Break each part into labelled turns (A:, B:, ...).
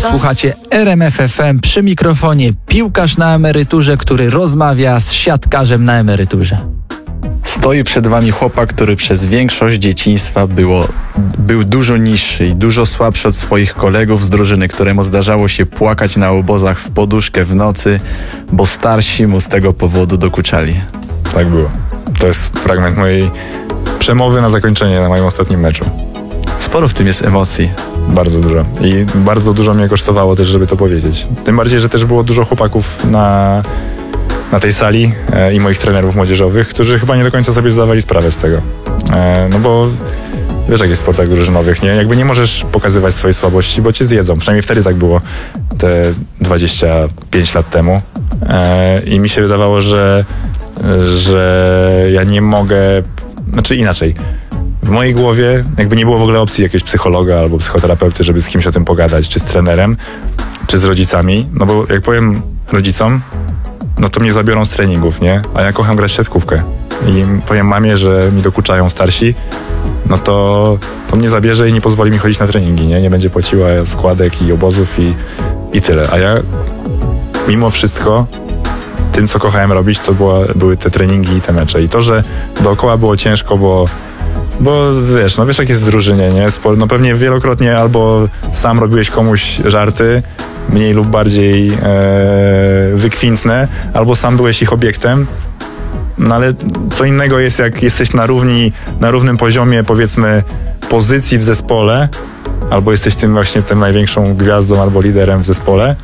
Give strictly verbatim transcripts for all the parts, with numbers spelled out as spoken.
A: Słuchacie R M F F M, przy mikrofonie piłkarz na emeryturze, który rozmawia z siatkarzem na emeryturze.
B: Stoi przed wami chłopak, który przez większość dzieciństwa było, był dużo niższy i dużo słabszy od swoich kolegów z drużyny, któremu zdarzało się płakać na obozach w poduszkę w nocy, bo starsi mu z tego powodu dokuczali.
C: Tak było. To jest fragment mojej przemowy na zakończenie na moim ostatnim meczu.
B: Sporo w tym jest emocji.
C: Bardzo dużo. I bardzo dużo mnie kosztowało też, żeby to powiedzieć. Tym bardziej, że też było dużo chłopaków na, na tej sali e, i moich trenerów młodzieżowych, którzy chyba nie do końca sobie zdawali sprawę z tego. E, no bo wiesz, jak jest w sportach drużynowych, nie? Jakby nie możesz pokazywać swojej słabości, bo cię zjedzą. Przynajmniej wtedy tak było te dwadzieścia pięć lat temu. E, I mi się wydawało, że, że ja nie mogę... Znaczy inaczej. W mojej głowie jakby nie było w ogóle opcji jakiegoś psychologa albo psychoterapeuty, żeby z kimś o tym pogadać, czy z trenerem, czy z rodzicami, no bo jak powiem rodzicom, no to mnie zabiorą z treningów, nie? A ja kocham grać w siatkówkę i powiem mamie, że mi dokuczają starsi, no to, to mnie zabierze i nie pozwoli mi chodzić na treningi, nie? Nie będzie płaciła składek i obozów i, i tyle. A ja mimo wszystko tym, co kochałem robić, to była, były te treningi i te mecze. I to, że dookoła było ciężko, bo Bo wiesz, no wiesz jak jest w drużynie, nie? No pewnie wielokrotnie albo sam robiłeś komuś żarty, mniej lub bardziej e, wykwintne, albo sam byłeś ich obiektem. No ale co innego jest, jak jesteś na równi, na równym poziomie, powiedzmy, pozycji w zespole, albo jesteś tym właśnie tym największą gwiazdą albo liderem w zespole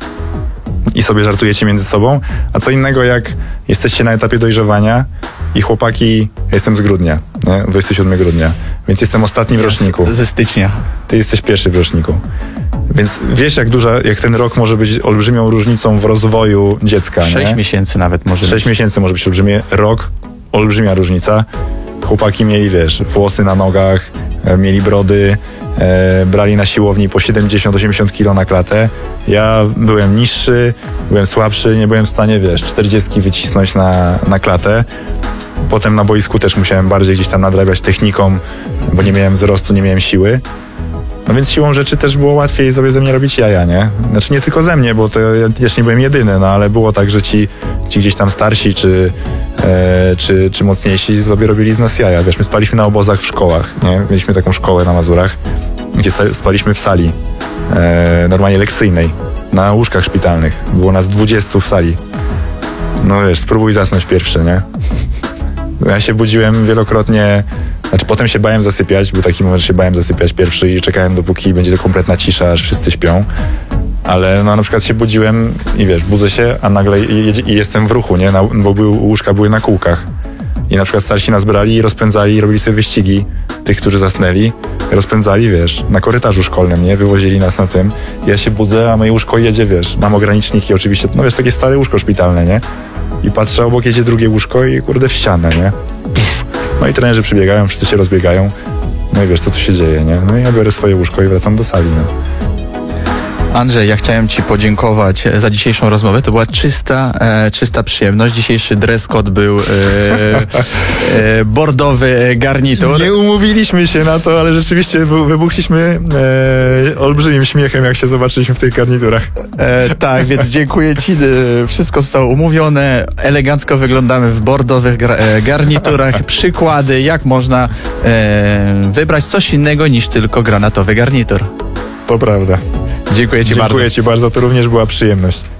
C: i sobie żartujecie między sobą, a co innego jak jesteście na etapie dojrzewania i chłopaki, ja jestem z grudnia, nie? dwudziestego siódmego grudnia, więc jestem ostatni w roczniku.
B: Ze stycznia.
C: Ty jesteś pierwszy w roczniku. Więc wiesz, jak duża, jak ten rok może być olbrzymią różnicą w rozwoju dziecka.
B: Sześć
C: nie?
B: miesięcy nawet może
C: Sześć
B: być.
C: miesięcy może być olbrzymie. Rok, olbrzymia różnica. Chłopaki mieli, wiesz, włosy na nogach, e, mieli brody, e, brali na siłowni po siedemdziesiąt osiemdziesiąt kilo na klatę. Ja byłem niższy, byłem słabszy, nie byłem w stanie, wiesz, czterdziestki wycisnąć na, na klatę. Potem na boisku też musiałem bardziej gdzieś tam nadrabiać techniką, bo nie miałem wzrostu, nie miałem siły. No więc siłą rzeczy też było łatwiej sobie ze mnie robić jaja, nie? Znaczy nie tylko ze mnie, bo to ja też nie byłem jedyny, no ale było tak, że ci, ci gdzieś tam starsi czy, e, czy, czy mocniejsi sobie robili z nas jaja. Wiesz, my spaliśmy na obozach w szkołach, nie? Mieliśmy taką szkołę na Mazurach, gdzie spaliśmy w sali e, normalnie lekcyjnej, na łóżkach szpitalnych. Było nas dwudziestu w sali. No wiesz, spróbuj zasnąć pierwszy, nie? Ja się budziłem wielokrotnie, znaczy potem się bałem zasypiać, był taki moment, że się bałem zasypiać pierwszy i czekałem, dopóki będzie to kompletna cisza, aż wszyscy śpią. Ale no na przykład się budziłem i wiesz, budzę się, a nagle i, i jestem w ruchu, nie? Na, bo były, łóżka były na kółkach. I na przykład starsi nas brali i rozpędzali i robili sobie wyścigi tych, którzy zasnęli. Rozpędzali, wiesz, na korytarzu szkolnym, nie? Wywozili nas na tym. Ja się budzę, a moje łóżko jedzie, wiesz, mam ograniczniki oczywiście, no wiesz, takie stare łóżko szpitalne, nie? I patrzę, obok jedzie drugie łóżko i kurde w ścianę, nie? Pff. No i trenerzy przybiegają, wszyscy się rozbiegają. No i wiesz, co tu się dzieje, nie? No i ja biorę swoje łóżko i wracam do sali, no.
B: Andrzej, ja chciałem ci podziękować za dzisiejszą rozmowę. To była czysta, e, czysta przyjemność. Dzisiejszy dress code był e, e, bordowy garnitur.
C: Nie umówiliśmy się na to, ale rzeczywiście wybuchliśmy e, olbrzymim śmiechem, jak się zobaczyliśmy w tych garniturach.
B: E, tak, więc dziękuję ci. Wszystko zostało umówione. Elegancko wyglądamy w bordowych gra, e, garniturach. Przykłady, jak można e, wybrać coś innego niż tylko granatowy garnitur.
C: To prawda.
B: Dziękuję ci
C: Dziękuję
B: bardzo.
C: ci bardzo, to również była przyjemność.